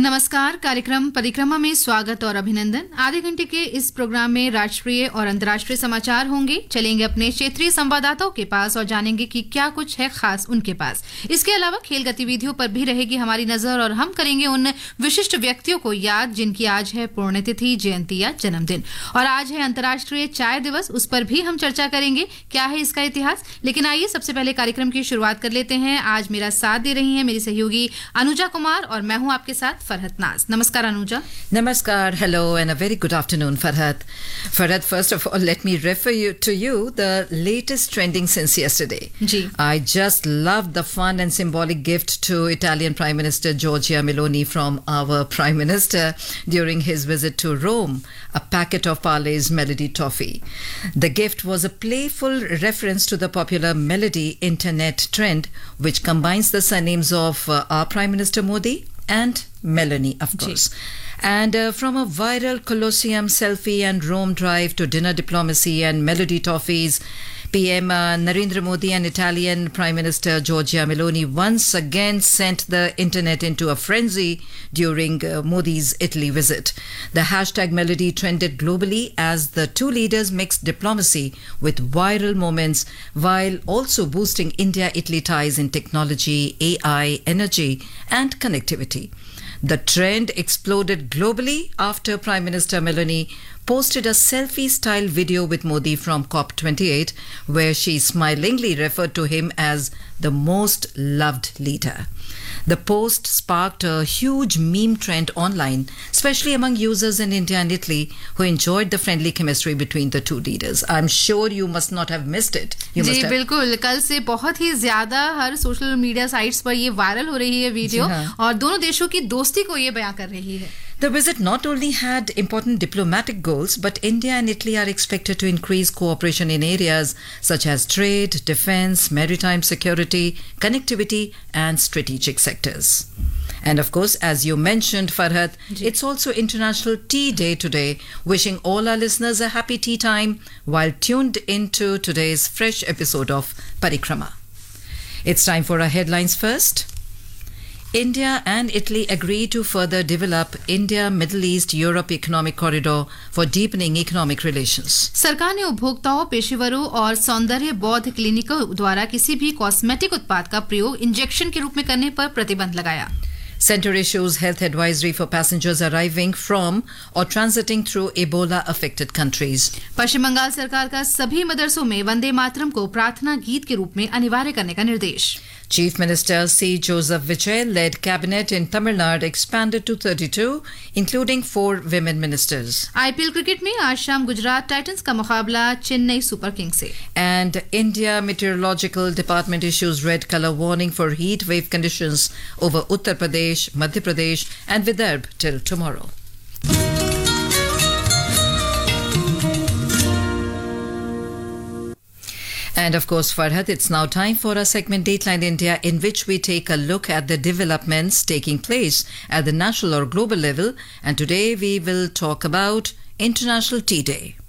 नमस्कार। कार्यक्रम परिक्रमा में स्वागत और अभिनंदन। आधे घंटे के इस प्रोग्राम में राष्ट्रीय और अंतर्राष्ट्रीय समाचार होंगे। चलेंगे अपने क्षेत्रीय संवाददाताओं के पास और जानेंगे कि क्या कुछ है खास उनके पास। इसके अलावा खेल गतिविधियों पर भी रहेगी हमारी नजर और हम करेंगे उन विशिष्ट व्यक्तियों को याद जिनकी आज है पुण्यतिथि, जयंती या जन्मदिन। और आज है अंतर्राष्ट्रीय चाय दिवस, उस पर भी हम चर्चा करेंगे क्या है इसका इतिहास। लेकिन आइए सबसे पहले कार्यक्रम की शुरुआत कर लेते हैं। आज मेरा साथ दे रही हैं मेरी सहयोगी अनुजा कुमार और मैं हूं आपके साथ फरहत नाज। नमस्कार Anuja. Namaskar, hello and a very good afternoon, Farhad. Farhad, first of all, let me refer to you the latest trending since yesterday. Ji. I just loved the fun and symbolic gift to Italian Prime Minister Giorgia Meloni from our Prime Minister during his visit to Rome, a packet of Parle's Melody toffee. The gift was a playful reference to the popular Melody internet trend, which combines the surnames of our Prime Minister Modi and Melanie, of course. And from a viral Colosseum selfie and Rome drive to dinner diplomacy and Melody toffees, PM Narendra Modi and Italian Prime Minister Giorgia Meloni once again sent the internet into a frenzy during Modi's Italy visit. The hashtag Melody trended globally as the two leaders mixed diplomacy with viral moments while also boosting India-Italy ties in technology, AI, energy and connectivity. The trend exploded globally after Prime Minister Meloni posted a selfie-style video with Modi from COP28, where she smilingly referred to him as the most loved leader. The post sparked a huge meme trend online, especially among users in India and Italy who enjoyed the friendly chemistry between the two leaders. I'm sure you must not have missed it. जी बिल्कुल, कल से बहुत ही ज्यादा हर social media sites पर ये viral हो रही है वीडियो और दोनों देशों की दोस्ती को ये बयां कर रही है। The visit not only had important diplomatic goals, but India and Italy are expected to increase cooperation in areas such as trade, defense, maritime security, connectivity, and strategic sectors. And of course, as you mentioned, Farhad, it's also International Tea Day today. Wishing all our listeners a happy tea time while tuned into today's fresh episode of Parikrama. It's time for our headlines first. India and Italy agree to further develop India-Middle East-Europe economic corridor for deepening economic relations. सरकार ने उपभोक्ताओं, पेशेवरों और सौंदर्य बौद्ध क्लिनिकों द्वारा किसी भी कॉस्मेटिक उत्पाद का प्रयोग इंजेक्शन के रूप में करने पर प्रतिबंध लगाया। Center issues health advisory for passengers arriving from or transiting through Ebola-affected countries. पश्चिम बंगाल सरकार का सभी मदरसों में वंदे मातरम को प्रार्थना गीत के रूप में अनिवार्य करने का निर्देश। Chief Minister C. Joseph Vijay-led cabinet in Tamil Nadu expanded to 32, including 4 women ministers. IPL cricket में आज शाम गुजरात टाइटंस का मुकाबला चेन्नई सुपर किंग्स से। And India Meteorological Department issues red color warning for heat wave conditions over Uttar Pradesh, Madhya Pradesh and Vidarbha till tomorrow. And of course, Farhad, it's now time for our segment Dateline India, in which we take a look at the developments taking place at the national or global level. And today we will talk about International Tea Day.